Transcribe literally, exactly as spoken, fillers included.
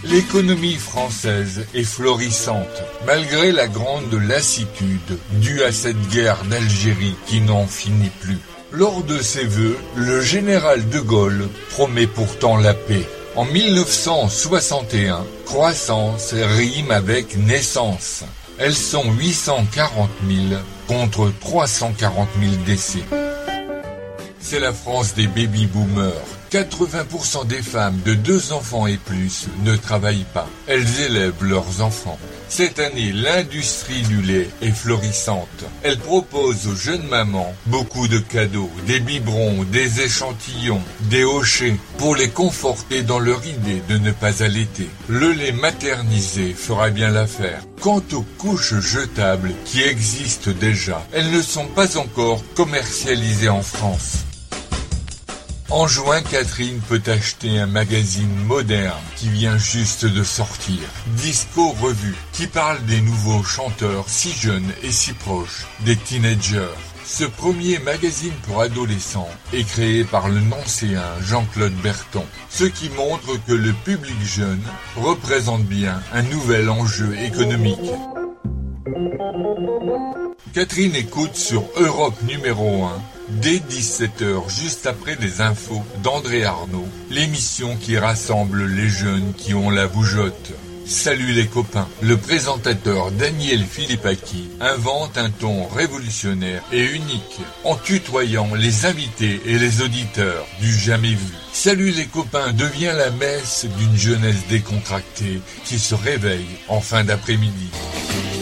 L'économie française est florissante, malgré la grande lassitude due à cette guerre d'Algérie qui n'en finit plus. Lors de ses vœux, le général de Gaulle promet pourtant la paix. En mille neuf cent soixante et un, croissance rime avec naissance. Elles sont huit cent quarante mille contre trois cent quarante mille décès. C'est la France des baby-boomers. quatre-vingts pour cent des femmes de deux enfants et plus ne travaillent pas. Elles élèvent leurs enfants. Cette année, l'industrie du lait est florissante. Elle propose aux jeunes mamans beaucoup de cadeaux, des biberons, des échantillons, des hochets, pour les conforter dans leur idée de ne pas allaiter. Le lait maternisé fera bien l'affaire. Quant aux couches jetables qui existent déjà, elles ne sont pas encore commercialisées en France. En juin, Catherine peut acheter un magazine moderne qui vient juste de sortir, Disco Revue, qui parle des nouveaux chanteurs si jeunes et si proches, des teenagers. Ce premier magazine pour adolescents est créé par le nancéen Jean-Claude Berton, ce qui montre que le public jeune représente bien un nouvel enjeu économique. Catherine écoute sur Europe numéro un, dès dix-sept heures, juste après les infos d'André Arnaud, l'émission qui rassemble les jeunes qui ont la bougeotte. Salut les copains, le présentateur Daniel Philippaki invente un ton révolutionnaire et unique, en tutoyant les invités et les auditeurs du jamais vu. Salut les copains devient la messe d'une jeunesse décontractée qui se réveille en fin d'après-midi.